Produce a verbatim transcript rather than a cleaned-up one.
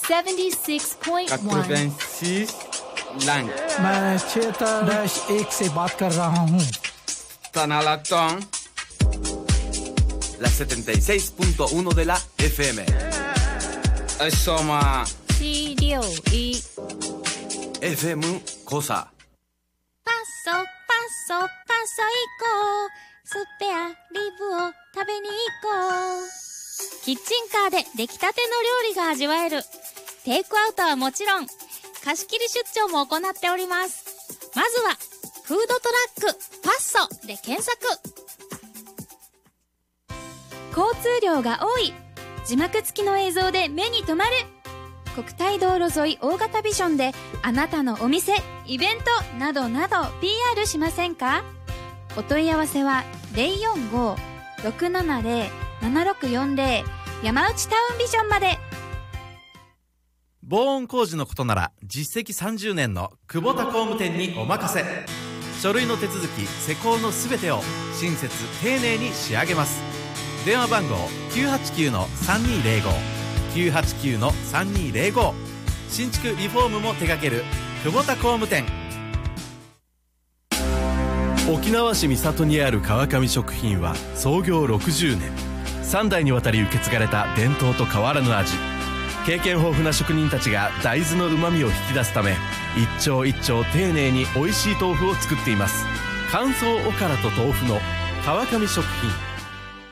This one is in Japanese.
seventy-six point one eighty-six Lang मैं छह डैश एक से बात कर रहा हूँ Tanalactón la setenta y seis punto uno de la F M Eso ma C D O E F M コサパソパソパソ行こうスペアリブを食べに行こうキッチンカーで出来たての料理が味わえるテイクアウトはもちろん貸し切り出張も行っております。まずはフードトラックパッソで検索。交通量が多い字幕付きの映像で目に留まる国体道路沿い大型ビジョンであなたのお店イベントなどなど ピーアール しませんか？お問い合わせは ゼロよんご ろくななゼロ ななろくよんゼロ 山内タウンビジョンまで。 防音工事のことなら実績さんじゅうねんの久保田工務店にお任せ。書類の手続き施工のすべてを親切丁寧に仕上げます。電話番号 きゅうはちきゅうのさんにーぜろご きゅうはちきゅうのさんにーぜろご 新築リフォームも手掛ける久保田工務店。 沖縄市三郷にある川上食品は創業ろくじゅうねん、さんだいにわたり受け継がれた伝統と変わらぬ味。経験豊富な職人たちが大豆のうまみを引き出すため一丁一丁丁寧に美味しい豆腐を作っています。乾燥おからと豆腐の川上食品。